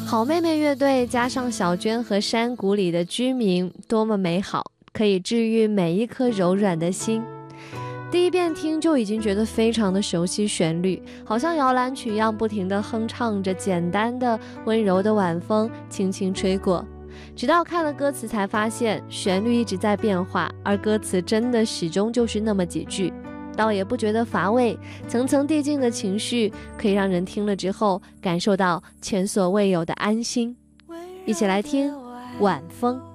好妹妹乐队加上小娟和山谷里的居民，多么美好，可以治愈每一颗柔软的心。第一遍听就已经觉得非常的熟悉旋律，好像摇篮曲一样不停地哼唱着简单的温柔的晚风轻轻吹过，直到看了歌词才发现旋律一直在变化，而歌词真的始终就是那么几句，倒也不觉得乏味，层层递进的情绪可以让人听了之后感受到前所未有的安心。一起来听晚风。